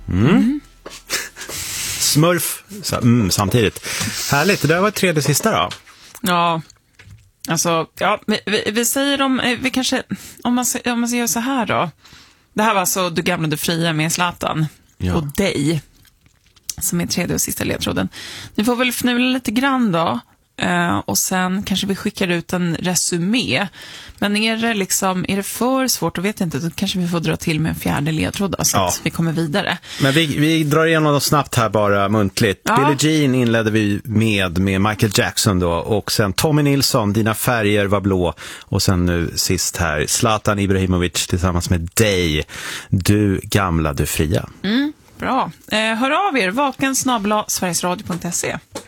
Smurf samtidigt. Härligt, det där var tredje sista då. Ja, alltså, ja, vi säger vi kanske, om man gör så här då. Det här var alltså Du gamla, du fria med Zlatan och dig, som är tredje och sista ledtråden. Ni får väl fnula lite grann då. Och sen kanske vi skickar ut en resumé. Men är det för svårt, då vet jag inte, då kanske vi får dra till med en fjärde ledtråd då, så att vi kommer vidare. Men vi drar igenom något snabbt här bara muntligt. Billie Jean inledde vi med Michael Jackson då, och sen Tommy Nilsson, Dina färger var blå, och sen nu sist här Zlatan Ibrahimovic tillsammans med dig, Du gamla, du fria. Bra. Hör av er, vaken@sverigesradio.se.